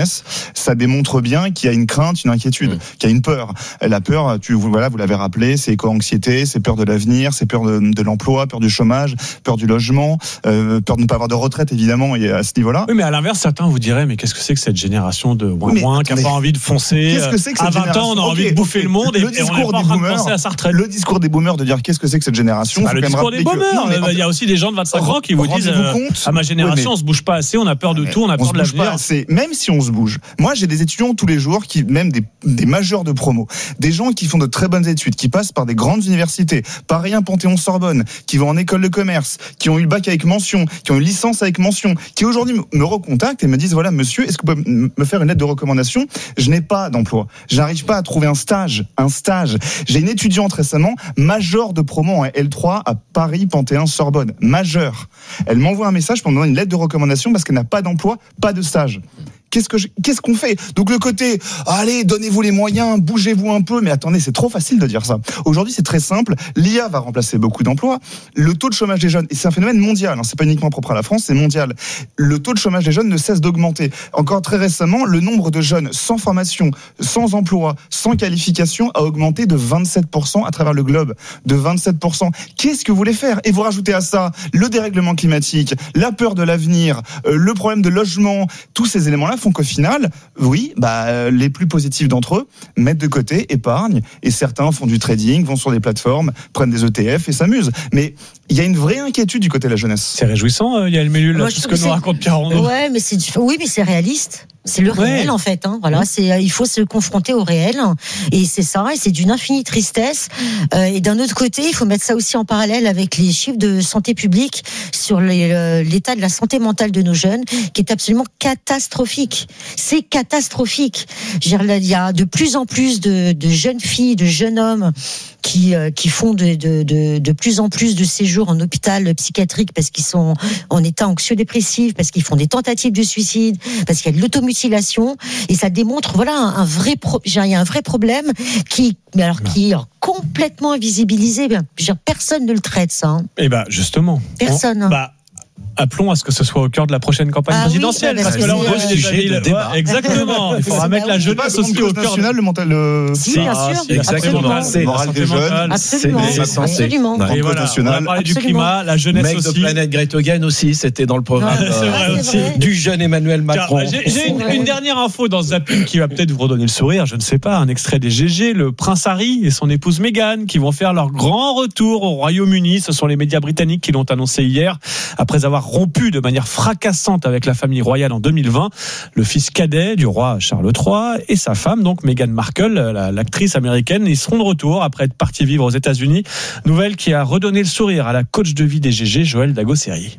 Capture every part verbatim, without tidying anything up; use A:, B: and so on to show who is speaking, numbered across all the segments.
A: jeunesse, ça démontre bien qu'il y a une crainte, une inquiétude, mmh. qu'il y a une peur. La peur, tu, voilà, vous l'avez rappelé, c'est éco-anxiété, c'est peur de l'avenir, c'est peur de, de l'emploi, peur du chômage, peur du logement, euh, peur de ne pas avoir de retraite, évidemment, et à ce niveau-là.
B: Oui, mais à l'inverse, certains vous diraient, mais qu'est-ce que c'est que cette génération de moins moins, qui n'a pas envie de foncer?
A: Qu'est-ce que c'est que cette
B: à vingt ans, on a
A: okay,
B: envie de bouffer
A: okay.
B: le monde, et,
A: le
B: et on n'est pas en train de penser à sa retraite.
A: Le discours des boomers de dire qu'est-ce que c'est que cette génération.
B: Bah, le discours des boomers. Non, il y a aussi des gens de vingt-cinq ans qui vous disent, euh, à ma génération, oui, on se bouge pas assez, on a peur de tout, on a peur de l'avenir.
A: Même si on se bouge. Moi, j'ai des étudiants tous les jours, qui, même des, des majeurs de promo, des gens qui font de très bonnes études, qui passent par des grandes universités, Paris un, Panthéon, Sorbonne, qui vont en école de commerce, qui ont eu le bac avec mention, qui ont une licence avec mention, qui aujourd'hui me recontactent et me disent, voilà, monsieur, est-ce que vous pouvez me faire une lettre de recommandation? Je n'ai pas d'emploi. J'arrive pas à trouver un stage, un stage. J'ai une étudiante récemment, majeure de promo en L trois à Paris, Panthéon, Sorbonne, majeure. Elle m'envoie un message pour me donner une lettre de recommandation parce qu'elle n'a pas d'emploi, pas de stage. Qu'est-ce, que je, qu'est-ce qu'on fait? Donc le côté, allez, donnez-vous les moyens, bougez-vous un peu, mais attendez, c'est trop facile de dire ça. Aujourd'hui, c'est très simple, l'I A va remplacer beaucoup d'emplois, le taux de chômage des jeunes, et c'est un phénomène mondial, hein, c'est pas uniquement propre à la France, c'est mondial. Le taux de chômage des jeunes ne cesse d'augmenter. Encore très récemment, le nombre de jeunes sans formation, sans emploi, sans qualification a augmenté de vingt-sept pour cent à travers le globe, de vingt-sept pour cent. Qu'est-ce que vous voulez faire? Et vous rajoutez à ça le dérèglement climatique, la peur de l'avenir, euh, le problème de logement, tous ces éléments-là font qu'au final, oui, bah, les plus positifs d'entre eux mettent de côté, épargnent, et certains font du trading, vont sur des plateformes, prennent des E T F et s'amusent. Mais il y a une vraie inquiétude du côté de la jeunesse.
B: C'est réjouissant, euh, Yael Mellul, tout ce que, que nous raconte Pierre Rondeau.
C: Ouais, mais c'est, oui, mais c'est réaliste. C'est le réel, ouais. en fait, hein. Voilà, c'est, il faut se confronter au réel. Et c'est ça, et c'est d'une infinie tristesse. Euh, et d'un autre côté, il faut mettre ça aussi en parallèle avec les chiffres de santé publique sur les, euh, l'état de la santé mentale de nos jeunes, qui est absolument catastrophique. C'est catastrophique. Je veux dire, il y a de plus en plus de, de jeunes filles, de jeunes hommes qui, euh, qui font de, de, de, de plus en plus de séjours en hôpital psychiatrique parce qu'ils sont en état anxio-dépressif, parce qu'ils font des tentatives de suicide, parce qu'il y a de l'automutilation, et ça démontre, voilà, un, un vrai pro, il y a un vrai problème qui, mais alors, qui est complètement invisibilisé. Je veux dire, personne ne le traite, ça. Hein.
B: Eh ben, justement.
C: Personne.
B: On, bah, appelons à ce que ce soit au cœur de la prochaine campagne ah présidentielle, oui, parce que là on
C: euh,
B: pose sujet de débat. Ouais, exactement. Il faudra mettre la jeunesse aussi au cœur
A: national, le mental. Le...
C: Si, bien sûr.
B: Exactement.
A: C'est le moral des jeunes.
C: Absolument.
A: C'est
C: Absolument.
B: Et voilà, on va parler du climat, la jeunesse
D: Mec
B: aussi.
D: de Planète Greta Thunberg aussi, c'était dans le programme
B: ouais, c'est vrai,
D: euh,
B: aussi.
D: du jeune Emmanuel Macron.
B: Tiens, j'ai j'ai une, une dernière info dans Zapping qui va peut-être vous redonner le sourire, je ne sais pas, un extrait des G G, le prince Harry et son épouse Meghan qui vont faire leur grand retour au Royaume-Uni. Ce sont les médias britanniques qui l'ont annoncé hier, après avoir rompu de manière fracassante avec la famille royale en deux mille vingt. Le fils cadet du roi Charles trois et sa femme, donc Meghan Markle, la, l'actrice américaine, ils seront de retour après être partis vivre aux États-Unis. Nouvelle qui a redonné le sourire à la coach de vie des G G, Joëlle Dagosseri.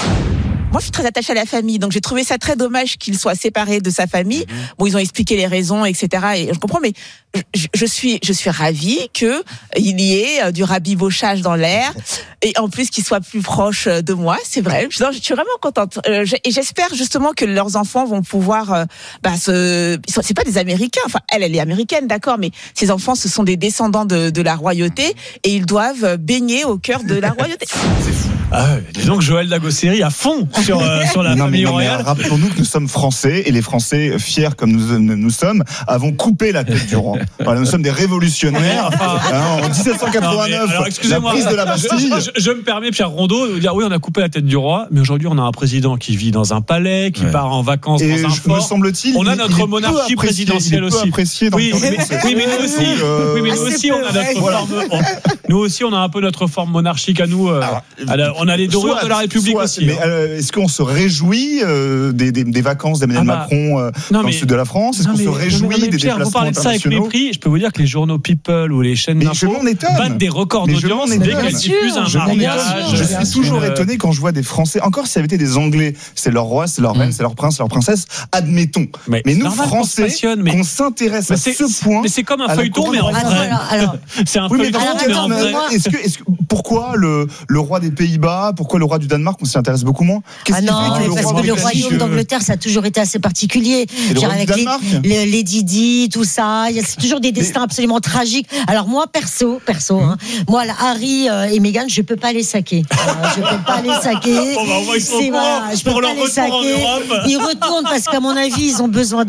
E: Moi, je suis très attachée à la famille, donc j'ai trouvé ça très dommage qu'il soit séparé de sa famille. Bon, ils ont expliqué les raisons, et cetera. Et je comprends, mais je, je suis, je suis ravie que il y ait du rabibochage dans l'air, et en plus qu'il soit plus proche de moi. C'est vrai. Je, non, je suis vraiment contente. Euh, et j'espère justement que leurs enfants vont pouvoir, euh, bah, se, c'est pas des Américains. Enfin, elle, elle est américaine, d'accord, mais ces enfants, ce sont des descendants de, de la royauté, et ils doivent baigner au cœur de la royauté.
A: C'est fou.
B: Ah, dis donc Joëlle Dagosseri à fond sur, euh, sur la
A: non,
B: famille
A: mais, non,
B: royale.
A: Mais, rappelons-nous que nous sommes Français et les Français, fiers comme nous, nous sommes, avons coupé la tête du roi. Voilà, nous sommes des révolutionnaires. Hein, en dix-sept cent quatre-vingt-neuf, non, mais, alors,
B: la
A: prise de la Bastille.
B: Je, je, je me permets, Pierre Rondeau, de dire oui, on a coupé la tête du roi, mais aujourd'hui on a un président qui vit dans un palais, qui ouais. part en vacances
A: et
B: dans un
A: je,
B: fort.
A: Me semble-t-il,
B: on a
A: il,
B: notre
A: il
B: monarchie présidentielle aussi.
A: Apprécié dans
B: oui, mais, oui, mais nous aussi, euh, oui, mais nous aussi, on a notre voilà. forme. On, nous aussi, on a un peu notre forme monarchique à nous. Euh, alors, on a les dorures de la République soit, aussi.
A: Mais euh, est-ce qu'on se réjouit euh, des, des, des vacances d'Emmanuel ah bah, Macron euh, non, dans mais, le sud de la France? Est-ce qu'on mais, se réjouit non, mais, non, mais, des Pierre, déplacements vous parlez de ça avec mépris.
B: Je peux vous dire que les journaux People ou les chaînes d'infos battent des records d'audience dès qu'elles diffusent un mariage.
A: Je suis toujours étonné quand je vois des Français, encore si ça avait été des Anglais, c'est leur roi, c'est leur reine, c'est leur prince, leur princesse, admettons. Mais nous, Français, qu'on s'intéresse à ce point.
B: Mais c'est comme un feuilleton, mais en vrai. C'est un feuilleton, mais en vrai.
A: Pourquoi le roi des Pays-Bas, pourquoi le roi du Danemark, on s'y intéresse beaucoup moins?
C: Ah non, parce que le royaume d'Angleterre, ça a toujours été assez particulier. Avec les, les Didi, tout ça, c'est toujours des destins absolument tragiques. Alors moi, perso, perso, hein, moi, Harry et Meghan, je peux pas les saquer. Alors, je peux pas les saquer.
B: Bon, bah, on va ils sont
C: voilà, je peux pas les saquer. Ils retournent parce qu'à mon avis, ils ont besoin de